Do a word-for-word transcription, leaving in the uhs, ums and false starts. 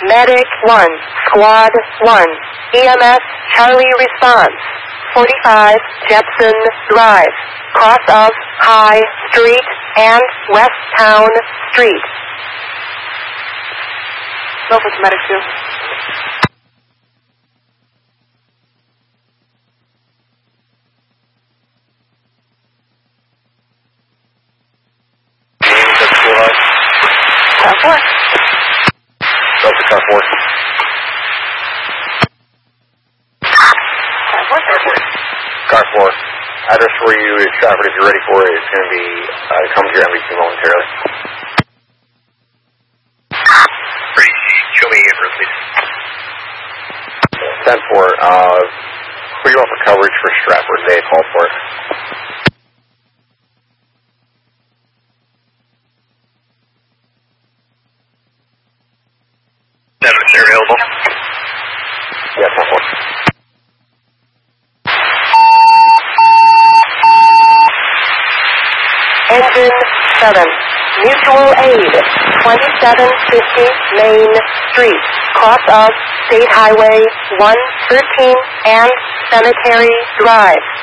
Medic one, Squad one, E M S Charlie response, forty-five Jepson Drive, cross of High Street and West Town Street. Norfolk Medic two. Car four. Delta car four. Car four. Car four. Car four. Address for you is Stratford. If you're ready for it, it's going to be uh, come to your M V C momentarily. Ready. Show me in route, please. ten four. Uh, who you want for coverage for Stratford? They called for it. Seven, they're available. Yeah, ten four. Engine seven, Mutual Aid, twenty-seven fifty Main Street, cross of State Highway one thirteen and Cemetery Drive.